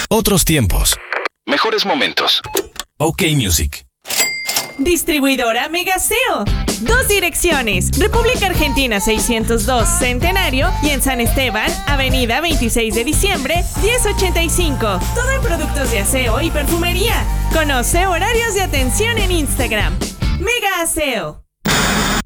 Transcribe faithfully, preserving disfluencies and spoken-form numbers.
Otros tiempos. Mejores momentos. OK Music. Distribuidora Megaseo. Dos direcciones. República Argentina seiscientos dos Centenario y en San Esteban, Avenida veintiséis de diciembre, diez ochenta y cinco. Todo en productos de aseo y perfumería. Conoce horarios de atención en Instagram. Mega Aseo.